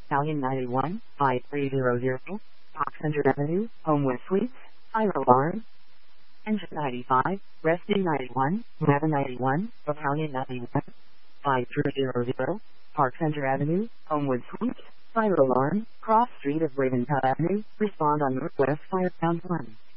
Battalion 91, 5300, Oxender Avenue, Homewood Suites, Fire Alarm. Engine 95, Rescue 91, Lava 91, Battalion 91, 5300, Park Center Avenue, Homewood Suites, Fire Alarm, Cross Street of Raventown Avenue, respond on Northwest Firebound 1.